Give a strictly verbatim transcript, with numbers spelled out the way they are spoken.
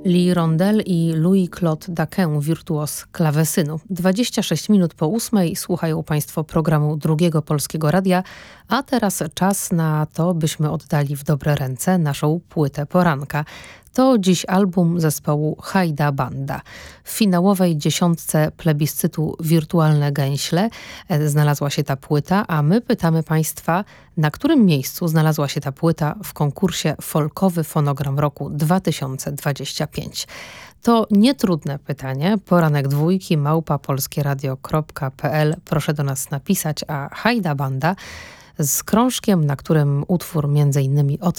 Lee Rondel i Louis-Claude Daquin, wirtuos klawesynu. dwadzieścia sześć minut po ósmej słuchają Państwo programu Drugiego Polskiego Radia, a teraz czas na to, byśmy oddali w dobre ręce naszą płytę poranka. To dziś album zespołu Hajda Banda. W finałowej dziesiątce plebiscytu Wirtualne Gęśle znalazła się ta płyta, a my pytamy Państwa, na którym miejscu znalazła się ta płyta w konkursie Folkowy Fonogram Roku dwa tysiące dwudziesty piąty. To nietrudne pytanie. Poranek dwójki małpa polskieradio kropka p l. Proszę do nas napisać, a Hajda Banda z krążkiem, na którym utwór między innymi od